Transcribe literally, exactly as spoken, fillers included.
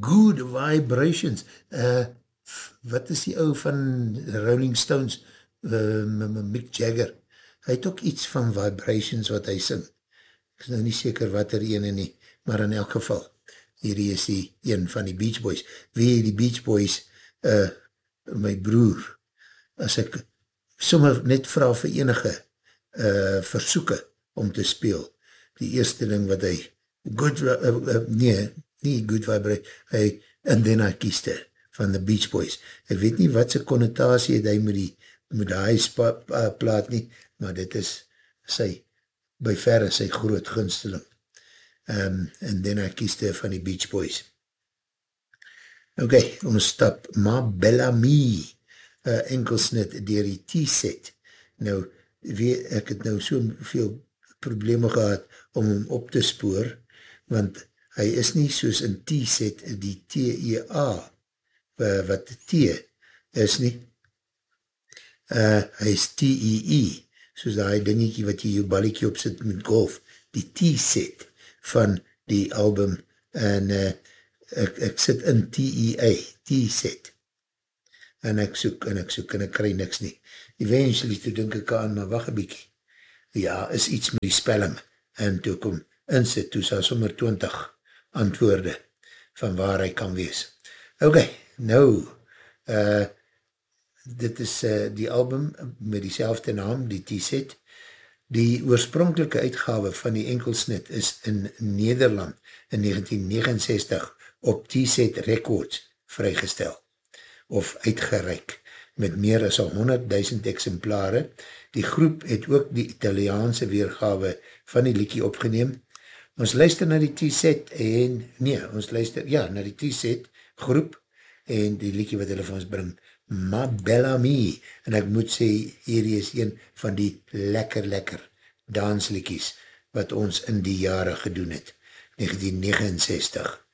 Good Vibrations. Uh, wat is die ou van Rolling Stones, uh, Mick Jagger? Hy het ook iets van Vibrations wat hy sing. Ek is nou nie seker wat er ene nie, maar in elk geval, hierdie is die een van die Beach Boys. Wie die Beach Boys, uh, my broer, as ek sommer net vraag vir enige uh, versoeke om te speel, die eerste ding wat hy, good, uh, uh, nee, nie good vibration, hy, and then I kissed her, van the Beach Boys. Ek weet nie wat sy konnotatie het hy met die, met die spa, uh, plaat nie, maar dit is sy, by verre sy groot gunsteling. Um, and then I kissed her van die Beach Boys. Ok, ons stap Ma Bella Me, uh, enkelsnit dier die T-set. Nou, weet, ek het nou so veel probleme gehad om hom op te spoor, want hy is nie soos in T-set die T E A, uh, wat T is nie. Uh, hy is T E E, soos die dingetje wat jy jou balliekie op sit met golf, die T-set van die album, en uh, ek, ek sit in T E A, T-set, en ek soek, en ek soek, en ek kry niks nie. Eventually, toe denk ek aan, maar wacht een bykie, ja, is iets met die spelling, en toe kom insit, toe sal sommer twintig antwoorde, van waar hy kan wees. Ok, nou, uh, dit is uh, die album, met die selfde naam, die T-set. Die oorspronkelike uitgawe van die enkelsnit is in Nederland in negentien negenenzestig op T-set Records vrygestel of uitgereik met meer as honderdduisend exemplare. Die groep het ook die Italiaanse weergawe van die liedjie opgeneem. Ons luister na die T-set en, nee, ons luister, ja, na die T-set groep en die liedjie wat hulle van ons bring, Ma Bella Me, en ek moet sê, hierdie is een van die lekker, lekker dansliedjies wat ons in die jare gedoen het, negentien negenenzestig.